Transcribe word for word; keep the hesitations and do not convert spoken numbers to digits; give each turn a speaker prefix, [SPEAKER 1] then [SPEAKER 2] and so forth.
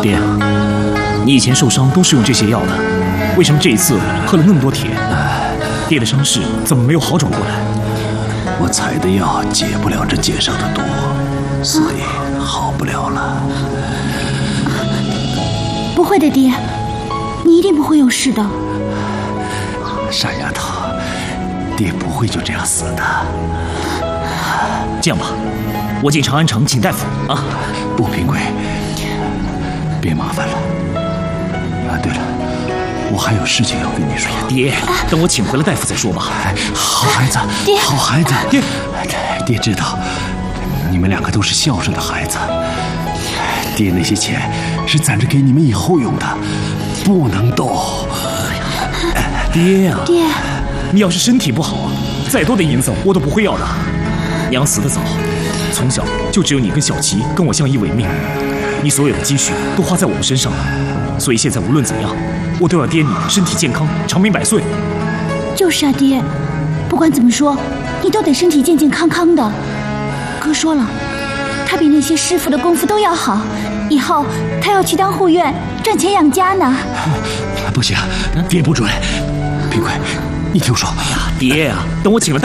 [SPEAKER 1] 爹，你以前受伤都是用这些药的，为什么这一次喝了那么多铁？爹的伤势怎么没有好转过来？
[SPEAKER 2] 我采的药解不了这剑上的毒，所以好不了了。
[SPEAKER 3] 不会的，爹，你一定不会有事的。
[SPEAKER 2] 傻丫头，爹不会就这样死的。
[SPEAKER 1] 这样吧，我进长安城请大夫啊。
[SPEAKER 2] 不，平贵，别麻烦了。啊，对了，我还有事情要跟你说。
[SPEAKER 1] 爹，等我请回了大夫再说吧。
[SPEAKER 2] 好孩子，
[SPEAKER 3] 爹，
[SPEAKER 2] 好孩子，
[SPEAKER 1] 爹，
[SPEAKER 2] 爹知道，你们两个都是孝顺的孩子。爹那些钱是攒着给你们以后用的，不能动。
[SPEAKER 1] 爹呀，
[SPEAKER 3] 爹，
[SPEAKER 1] 你要是身体不好啊，再多的银子我都不会要的。娘死得早，从小就只有你跟小琪跟我相依为命，你所有的积蓄都花在我们身上了，所以现在无论怎样，我都要爹你身体健康，长命百岁。
[SPEAKER 3] 就是啊，爹，不管怎么说，你都得身体健健康康的。哥说了，他比那些师傅的功夫都要好，以后他要去当护院，赚钱养家呢。
[SPEAKER 2] 不行，爹不准。平贵，你听我说。
[SPEAKER 1] 爹呀，等我请了大